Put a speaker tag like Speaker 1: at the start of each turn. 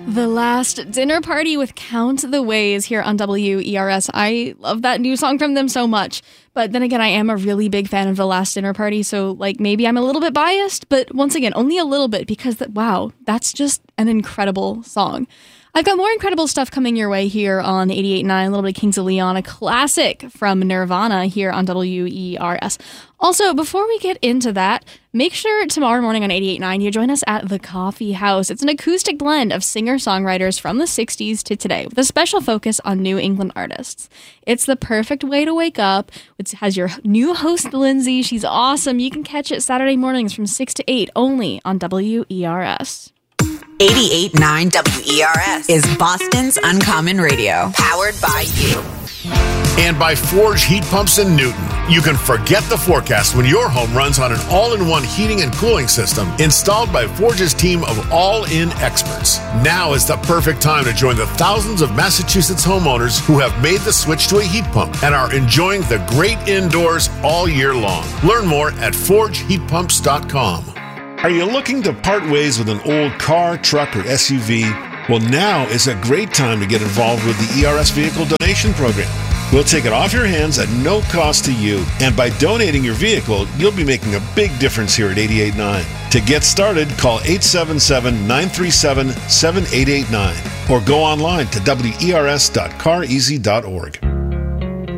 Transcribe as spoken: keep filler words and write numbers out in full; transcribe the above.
Speaker 1: The Last Dinner Party with Count the Ways here on W E R S. I love that new song from them so much. But then again, I am a really big fan of The Last Dinner Party, so like maybe I'm a little bit biased, but once again, only a little bit because that, wow, that's just an incredible song. I've got more incredible stuff coming your way here on eighty-eight point nine, a little bit of Kings of Leon, a classic from Nirvana here on W E R S. Also, before we get into that, make sure tomorrow morning on eighty-eight point nine you join us at The Coffee House. It's an acoustic blend of singer-songwriters from the sixties to today with a special focus on New England artists. It's the perfect way to wake up. It has your new host, Lindsay. She's awesome. You can catch it Saturday mornings from six to eight only on W E R S.
Speaker 2: eighty-eight point nine W E R S is Boston's Uncommon Radio, powered by you.
Speaker 3: And by Forge Heat Pumps in Newton. You can forget the forecast when your home runs on an all-in-one heating and cooling system installed by Forge's team of all-in experts. Now is the perfect time to join the thousands of Massachusetts homeowners who have made the switch to a heat pump and are enjoying the great indoors all year long. Learn more at forge heat pumps dot com. Are you looking to part ways with an old car, truck, or S U V? Well, now is a great time to get involved with the E R S Vehicle Donation Program. We'll take it off your hands at no cost to you, and by donating your vehicle, you'll be making a big difference here at eighty-eight point nine. To get started, call eight seven seven, nine three seven, seven eight eight nine or go online to W E R S dot car easy dot org.